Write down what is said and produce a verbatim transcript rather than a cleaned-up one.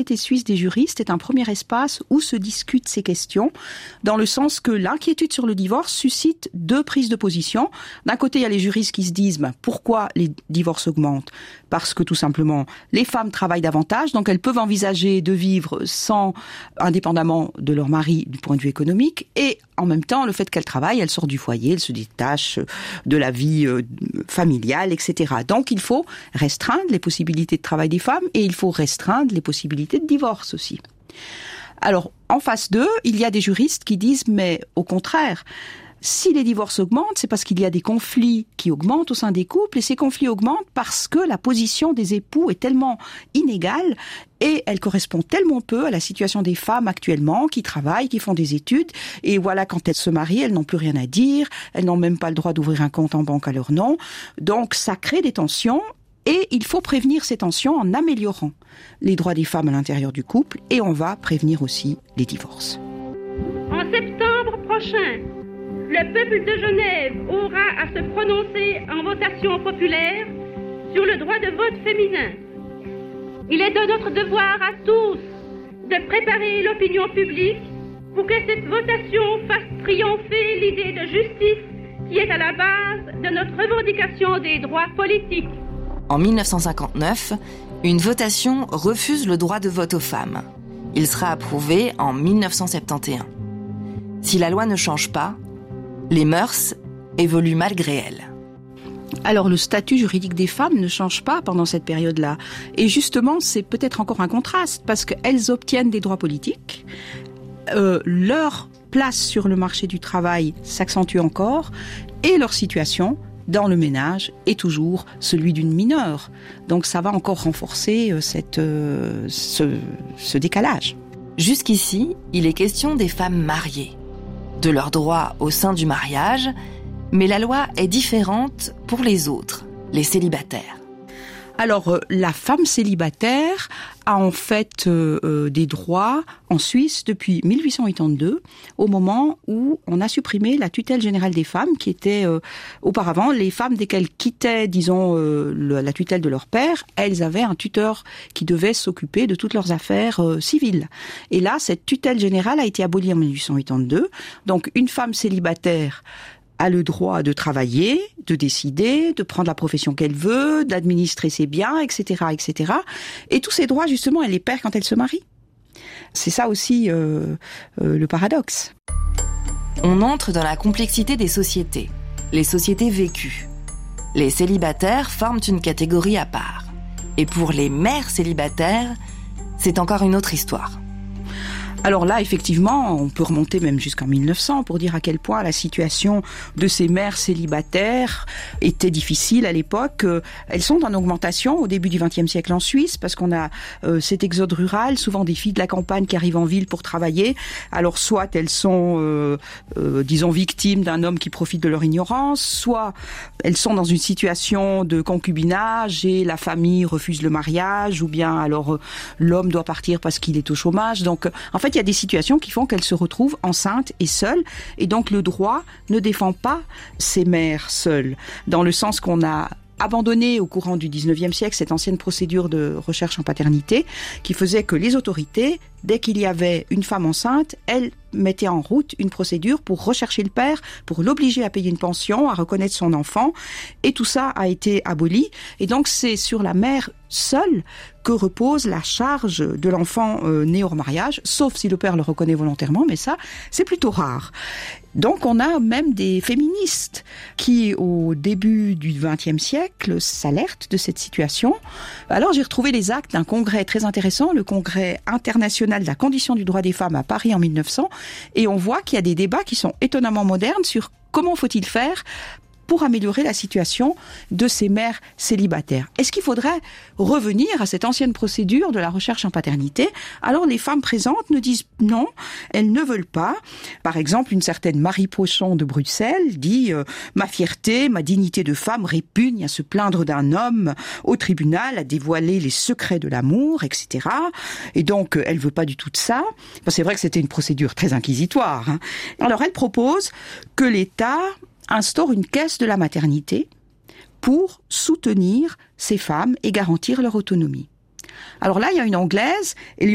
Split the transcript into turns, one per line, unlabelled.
Société suisse des juristes est un premier espace où se discutent ces questions, dans le sens que l'inquiétude sur le divorce suscite deux prises de position. D'un côté, il y a les juristes qui se disent ben, pourquoi les divorces augmentent ? Parce que tout simplement, les femmes travaillent davantage, donc elles peuvent envisager de vivre sans, indépendamment de leur mari du point de vue économique, et en même temps, le fait qu'elles travaillent, elles sortent du foyer, elles se détachent de la vie euh, familiale, et cetera. Donc il faut restreindre les possibilités de travail des femmes et il faut restreindre les possibilités de divorce aussi. Alors, en face d'eux, il y a des juristes qui disent, mais au contraire, si les divorces augmentent, c'est parce qu'il y a des conflits qui augmentent au sein des couples, et ces conflits augmentent parce que la position des époux est tellement inégale et elle correspond tellement peu à la situation des femmes actuellement qui travaillent, qui font des études, et voilà, quand elles se marient, elles n'ont plus rien à dire, elles n'ont même pas le droit d'ouvrir un compte en banque à leur nom, donc ça crée des tensions. Et il faut prévenir ces tensions en améliorant les droits des femmes à l'intérieur du couple, et on va prévenir aussi les divorces.
En septembre prochain, le peuple de Genève aura à se prononcer en votation populaire sur le droit de vote féminin. Il est de notre devoir à tous de préparer l'opinion publique pour que cette votation fasse triompher l'idée de justice qui est à la base de notre revendication des droits politiques.
En dix-neuf cent cinquante-neuf, une votation refuse le droit de vote aux femmes. Il sera approuvé en dix-neuf cent soixante et onze. Si la loi ne change pas, les mœurs évoluent malgré elle.
Alors le statut juridique des femmes ne change pas pendant cette période-là. Et justement, c'est peut-être encore un contraste, parce qu'elles obtiennent des droits politiques, euh, leur place sur le marché du travail s'accentue encore, et leur situation dans le ménage est toujours celui d'une mineure. Donc ça va encore renforcer cette, euh, ce, ce décalage.
Jusqu'ici, il est question des femmes mariées, de leurs droits au sein du mariage, mais la loi est différente pour les autres, les célibataires.
Alors, euh, la femme célibataire a en fait euh, euh, des droits en Suisse depuis mille huit cent quatre-vingt-deux, au moment où on a supprimé la tutelle générale des femmes, qui était euh, auparavant, les femmes, dès qu'elles quittaient, disons, euh, le, la tutelle de leur père, elles avaient un tuteur qui devait s'occuper de toutes leurs affaires euh, civiles. Et là, cette tutelle générale a été abolie en mille huit cent quatre-vingt-deux. Donc, une femme célibataire a le droit de travailler, de décider, de prendre la profession qu'elle veut, d'administrer ses biens, et cetera, et cetera. Et tous ces droits, justement, elle les perd quand elle se marie. C'est ça aussi euh, euh, le paradoxe.
On entre dans la complexité des sociétés, les sociétés vécues. Les célibataires forment une catégorie à part. Et pour les mères célibataires, c'est encore une autre histoire.
Alors là, effectivement, on peut remonter même jusqu'en mille neuf cents pour dire à quel point la situation de ces mères célibataires était difficile à l'époque. Elles sont en augmentation au début du vingtième siècle en Suisse, parce qu'on a euh, cet exode rural, souvent des filles de la campagne qui arrivent en ville pour travailler. Alors soit elles sont, euh, euh, disons, victimes d'un homme qui profite de leur ignorance, soit elles sont dans une situation de concubinage et la famille refuse le mariage, ou bien alors euh, l'homme doit partir parce qu'il est au chômage. Donc, en fait, il y a des situations qui font qu'elles se retrouvent enceintes et seules, et donc le droit ne défend pas ces mères seules, dans le sens qu'on a abandonné au courant du dix-neuvième siècle cette ancienne procédure de recherche en paternité qui faisait que les autorités, dès qu'il y avait une femme enceinte, elles mettaient en route une procédure pour rechercher le père, pour l'obliger à payer une pension, à reconnaître son enfant, et tout ça a été aboli. Et donc c'est sur la mère seule que repose la charge de l'enfant euh, né hors mariage, sauf si le père le reconnaît volontairement, mais ça, c'est plutôt rare. Donc on a même des féministes qui, au début du vingtième siècle, s'alertent de cette situation. Alors j'ai retrouvé les actes d'un congrès très intéressant, le congrès international de la condition du droit des femmes à Paris en mille neuf cents, et on voit qu'il y a des débats qui sont étonnamment modernes sur comment faut-il faire pour améliorer la situation de ces mères célibataires. Est-ce qu'il faudrait revenir à cette ancienne procédure de la recherche en paternité? Alors les femmes présentes nous disent non, elles ne veulent pas. Par exemple, une certaine Marie Pochon de Bruxelles dit euh, « Ma fierté, ma dignité de femme répugne à se plaindre d'un homme au tribunal, à dévoiler les secrets de l'amour, et cetera » Et donc, elle veut pas du tout de ça. Enfin, c'est vrai que c'était une procédure très inquisitoire, hein. Alors elle propose que l'État instaure une caisse de la maternité pour soutenir ces femmes et garantir leur autonomie. Alors là, il y a une Anglaise,